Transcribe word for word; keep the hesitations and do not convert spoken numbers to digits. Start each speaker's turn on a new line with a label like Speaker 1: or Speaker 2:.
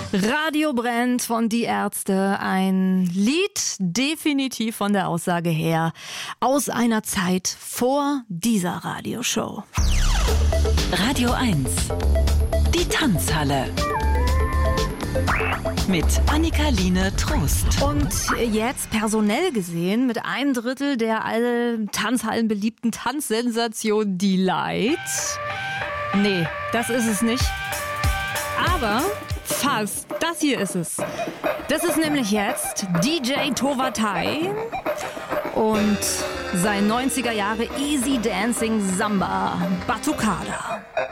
Speaker 1: Radio brennt von Die Ärzte. Ein Lied definitiv von der Aussage her aus einer Zeit vor dieser Radioshow.
Speaker 2: Radio eins. Die Tanzhalle. Mit Annika-Line Trost.
Speaker 1: Und jetzt personell gesehen mit einem Drittel der alle Tanzhallen beliebten Tanzsensation Delight. Nee, das ist es nicht. Aber fast. Das hier ist es. Das ist nämlich jetzt D J Towatai und sein neunziger Jahre Easy Dancing Samba Batucada.